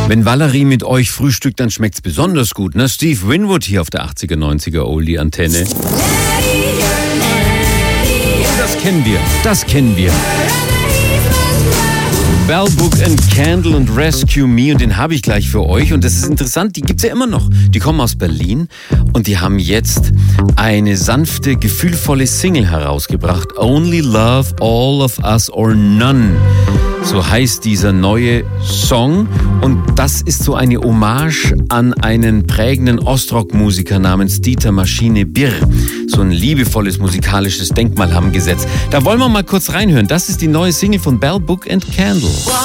Wenn Valerie mit euch frühstückt, dann schmeckt's besonders gut, ne? Steve Winwood hier auf der 80er, 90er Oldie-Antenne. Das kennen wir. Bell Book and Candle und Rescue Me, und den habe ich gleich für euch. Und das ist interessant, die gibt's ja immer noch. Die kommen aus Berlin und die haben jetzt eine sanfte, gefühlvolle Single herausgebracht. Only Love, All of Us or None. So heißt dieser neue Song, und das ist so eine Hommage an einen prägenden Ostrock-Musiker namens Dieter Maschine Birr. So ein liebevolles musikalisches Denkmal haben gesetzt. Da wollen wir mal kurz reinhören. Das ist die neue Single von Bell Book and Candle.